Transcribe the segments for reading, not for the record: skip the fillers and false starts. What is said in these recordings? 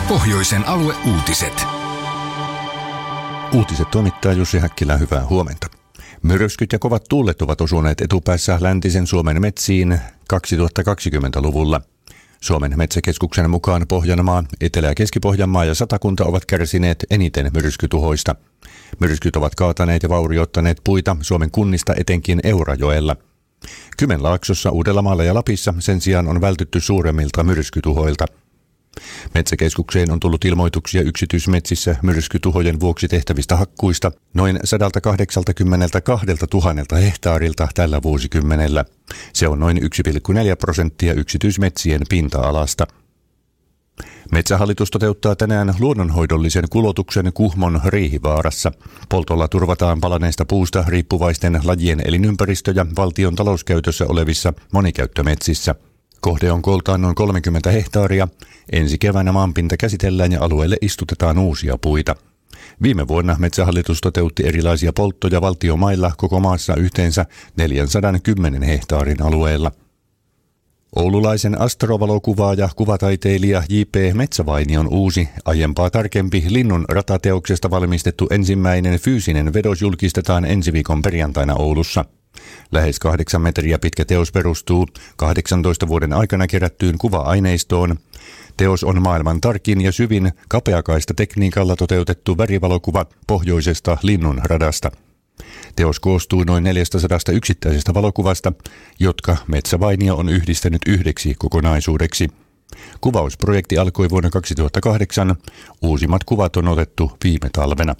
Pohjoisen alueuutiset. Uutiset toimittaa Jussi Häkkilä, hyvää huomenta. Myrskyt ja kovat tuulet ovat osuneet etupäässä läntisen Suomen metsiin 2020-luvulla. Suomen metsäkeskuksen mukaan Pohjanmaa, Etelä- ja Keski-Pohjanmaa ja Satakunta ovat kärsineet eniten myrskytuhoista. Myrskyt ovat kaataneet ja vaurioittaneet puita Suomen kunnista etenkin Eurajoella. Kymenlaaksossa, Uudellamaalla ja Lapissa sen sijaan on vältytty suuremmilta myrskytuhoilta. Metsäkeskukseen on tullut ilmoituksia yksityismetsissä myrskytuhojen vuoksi tehtävistä hakkuista noin 182 000 hehtaarilta tällä vuosikymmenellä. Se on noin 1,4% yksityismetsien pinta-alasta. Metsähallitus toteuttaa tänään luonnonhoidollisen kulotuksen Kuhmon Riihivaarassa. Poltolla turvataan palaneesta puusta riippuvaisten lajien elinympäristöjä valtion talouskäytössä olevissa monikäyttömetsissä. Kohde on kooltaan noin 30 hehtaaria. Ensi keväänä maanpinta käsitellään ja alueelle istutetaan uusia puita. Viime vuonna Metsähallitus toteutti erilaisia polttoja valtiomailla koko maassa yhteensä 410 hehtaarin alueella. Oululaisen astrovalokuvaaja, kuvataiteilija J.P. Metsävainion uusi, aiempaa tarkempi Linnun ratateoksesta valmistettu ensimmäinen fyysinen vedos julkistetaan ensi viikon perjantaina Oulussa. Lähes 8 metriä pitkä teos perustuu 18 vuoden aikana kerättyyn kuva-aineistoon. Teos on maailman tarkin ja syvin kapeakaista tekniikalla toteutettu värivalokuva pohjoisesta Linnun radasta. Teos koostuu noin 400 yksittäisestä valokuvasta, jotka Metsävainio on yhdistänyt yhdeksi kokonaisuudeksi. Kuvausprojekti alkoi vuonna 2008. Uusimmat kuvat on otettu viime talvena.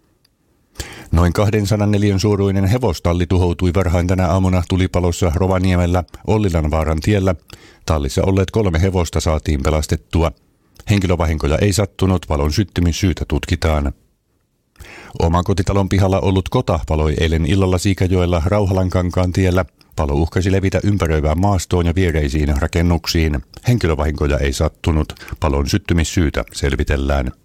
Noin 200 neliön suuruinen hevostalli tuhoutui varhain tänä aamuna tulipalossa Rovaniemellä Ollilanvaaran tiellä. Tallissa olleet 3 hevosta saatiin pelastettua. Henkilövahinkoja ei sattunut, valon syttymissyytä tutkitaan. Omakotitalon pihalla ollut kota paloi eilen illalla Siikajoella Rauhalankankaan tiellä. Palo uhkasi levitä ympäröivään maastoon ja viereisiin rakennuksiin. Henkilövahinkoja ei sattunut, palon syttymissyytä selvitellään.